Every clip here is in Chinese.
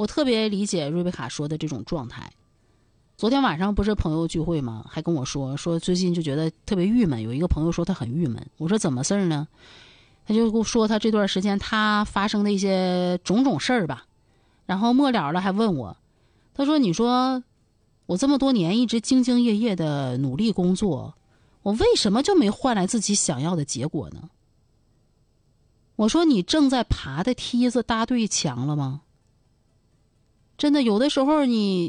我特别理解瑞贝卡说的这种状态。昨天晚上不是朋友聚会吗？还跟我说最近就觉得特别郁闷。有一个朋友说他很郁闷，我说怎么事儿呢？他就跟我说他这段时间他发生的一些种种事儿吧，然后末了了还问我，他说你说我这么多年一直兢兢业业的努力工作，我为什么就没换来自己想要的结果呢？我说你正在爬的梯子搭对墙了吗？真的有的时候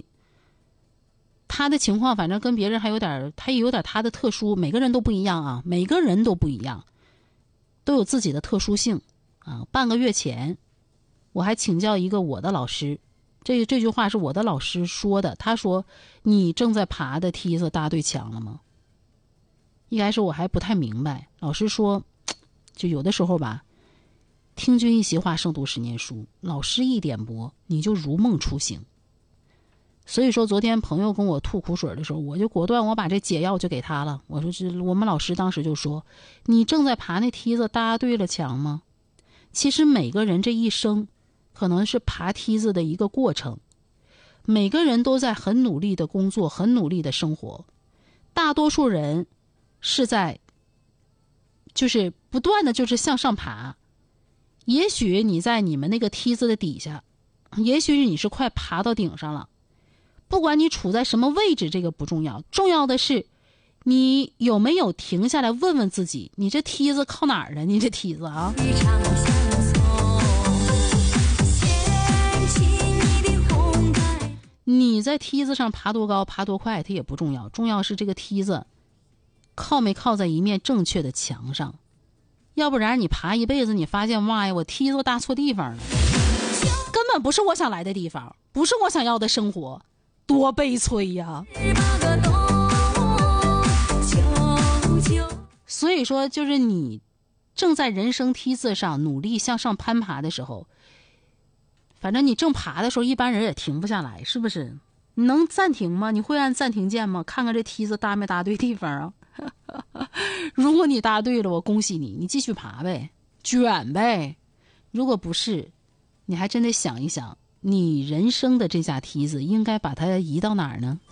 他的情况反正跟别人还有点，他也有点他的特殊，每个人都不一样啊，每个人都不一样，都有自己的特殊性啊。半个月前我还请教一个我的老师，这句话是我的老师说的，他说你正在爬的梯子搭对墙了吗？一开始我还不太明白，老师说就有的时候吧，听君一席话胜读十年书，老师一点拨你就如梦初醒。所以说昨天朋友跟我吐苦水的时候，我就果断我把这解药就给他了。我说我们老师当时就说，你正在爬那梯子搭对了墙吗？其实每个人这一生可能是爬梯子的一个过程，每个人都在很努力的工作，很努力的生活，大多数人是在就是不断的就是向上爬。也许你在你们那个梯子的底下，也许你是快爬到顶上了，不管你处在什么位置，这个不重要，重要的是你有没有停下来问问自己，你这梯子靠哪儿呢？你这梯子啊，你在梯子上爬多高爬多快它也不重要，重要是这个梯子靠没靠在一面正确的墙上。要不然你爬一辈子，你发现妈呀，我梯子搭错地方了，根本不是我想来的地方，不是我想要的生活，多悲催呀！所以说就是你正在人生梯子上努力向上攀爬的时候，反正你正爬的时候一般人也停不下来，是不是？你能暂停吗？你会按暂停键吗？看看这梯子搭没搭对地方啊。如果你搭对了，我恭喜你，你继续爬呗，卷呗。如果不是，你还真得想一想，你人生的这架梯子应该把它移到哪儿呢？